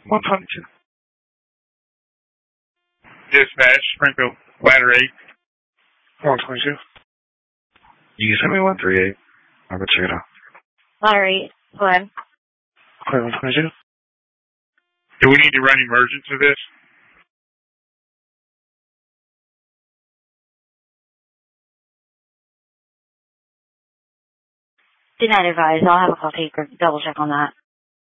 122. Dispatch, Springfield, ladder 8. 122. You can send me 138. I'll go check it out. Ladder 8, go ahead. Clear 122. Do we need to run emergence for this? Did not advise. I'll have a coffee double check on that.